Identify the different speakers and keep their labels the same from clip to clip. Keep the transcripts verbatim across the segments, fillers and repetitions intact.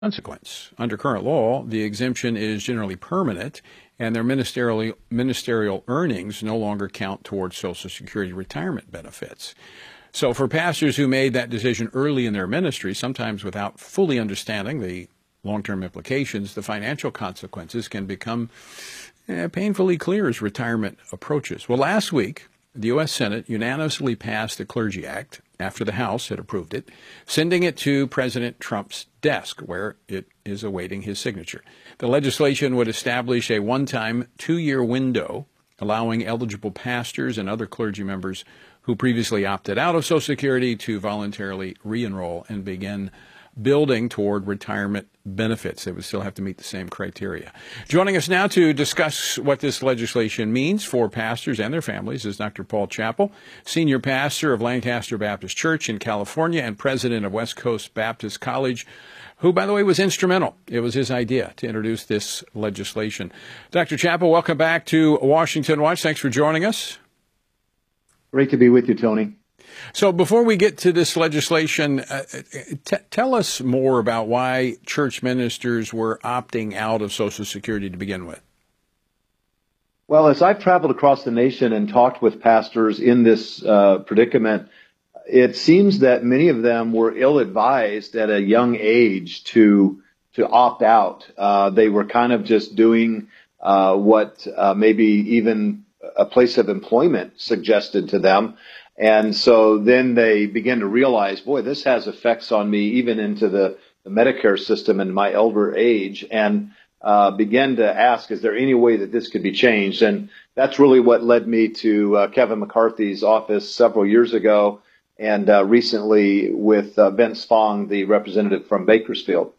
Speaker 1: consequence. Under current law, the exemption is generally permanent, and their ministerial ministerial earnings no longer count towards Social Security retirement benefits. So for pastors who made that decision early in their ministry, sometimes without fully understanding the long-term implications, the financial consequences can become eh, painfully clear as retirement approaches. Well, last week, the U S Senate unanimously passed the Clergy Act after the House had approved it, sending it to President Trump's desk, where it is awaiting his signature. The legislation would establish a one-time two-year window allowing eligible pastors and other clergy members who previously opted out of Social Security to voluntarily re-enroll and begin building toward retirement benefits. They would still have to meet the same criteria. Joining us now to discuss what this legislation means for pastors and their families is Doctor Paul Chappell, senior pastor of Lancaster Baptist Church in California and president of West Coast Baptist College, who, by the way, was instrumental. It was his idea to introduce this legislation. Doctor Chappell, welcome back to Washington Watch. Thanks for joining us.
Speaker 2: Great to be with you, Tony.
Speaker 1: So before we get to this legislation, uh, t- tell us more about why church ministers were opting out of Social Security to begin with.
Speaker 2: Well, as I've traveled across the nation and talked with pastors in this uh, predicament, it seems that many of them were ill-advised at a young age to to opt out. Uh, they were kind of just doing uh, what uh, maybe even a place of employment suggested to them. And so then they begin to realize, boy, this has effects on me even into the, the Medicare system in my elder age, and uh, begin to ask, is there any way that this could be changed? And that's really what led me to uh, Kevin McCarthy's office several years ago, and uh, recently with uh, Vince Fong, the representative from Bakersfield.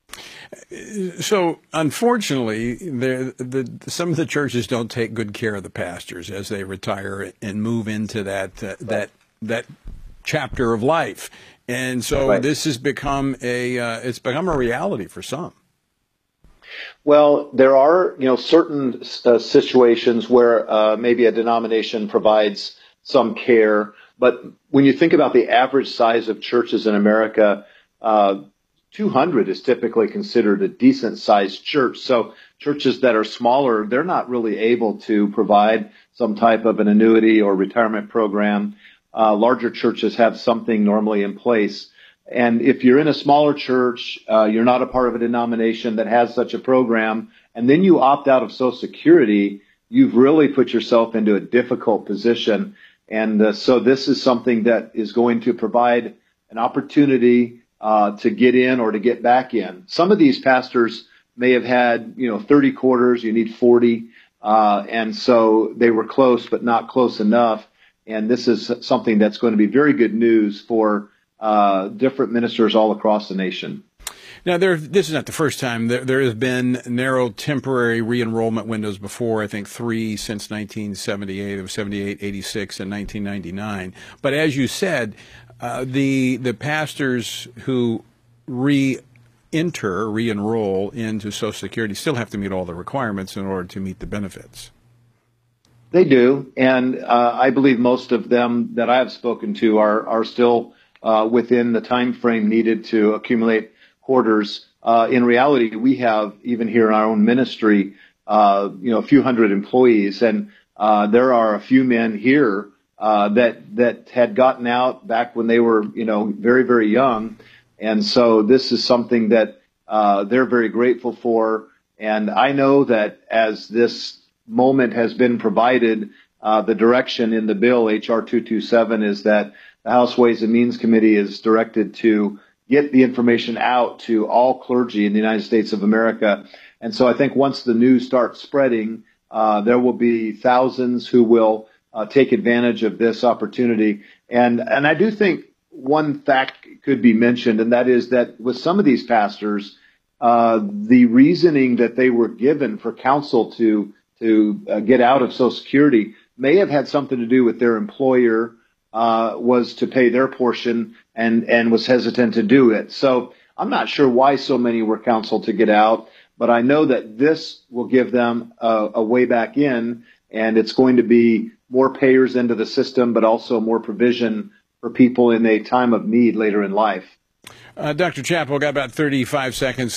Speaker 1: So, unfortunately, the, the, some of the churches don't take good care of the pastors as they retire and move into that uh, that that chapter of life, and so right. This has become a uh, it's become a reality for some.
Speaker 2: Well, there are you know certain uh, situations where uh, maybe a denomination provides some care, but when you think about the average size of churches in America, Uh, two hundred is typically considered a decent-sized church. So churches that are smaller, they're not really able to provide some type of an annuity or retirement program. Uh, larger churches have something normally in place. And if you're in a smaller church, uh, you're not a part of a denomination that has such a program, and then you opt out of Social Security, you've really put yourself into a difficult position. And uh, so this is something that is going to provide an opportunity Uh, to get in or to get back in. Some of these pastors may have had, you know, thirty quarters, you need forty, uh, and so they were close but not close enough. And this is something that's going to be very good news for uh, different ministers all across the nation.
Speaker 1: Now, there, this is not the first time. There, there has been narrow temporary re-enrollment windows before, I think three since nineteen seventy-eight. It was seventy-eight, eighty-six, and nineteen ninety-nine. But as you said, uh, the the pastors who re-enter, re-enroll into Social Security still have to meet all the requirements in order to meet the benefits.
Speaker 2: They do, and uh, I believe most of them that I have spoken to are, are still uh, within the time frame needed to accumulate quarters. Uh, in reality, we have, even here in our own ministry, uh, you know, a few hundred employees, and uh, there are a few men here uh, that that had gotten out back when they were, you know, very, very young, and so this is something that uh, they're very grateful for. And I know that as this moment has been provided, uh, the direction in the bill, H R two twenty-seven, is that the House Ways and Means Committee is directed to get the information out to all clergy in the United States of America. And so I think once the news starts spreading, uh, there will be thousands who will uh, take advantage of this opportunity. And, and I do think one fact could be mentioned, and that is that with some of these pastors, uh, the reasoning that they were given for counsel to, to uh, get out of Social Security may have had something to do with their employer Uh, was to pay their portion and, and was hesitant to do it. So I'm not sure why so many were counseled to get out, but I know that this will give them a, a way back in, and it's going to be more payers into the system, but also more provision for people in a time of need later in life.
Speaker 1: Uh, Doctor Chappell, got about thirty-five seconds.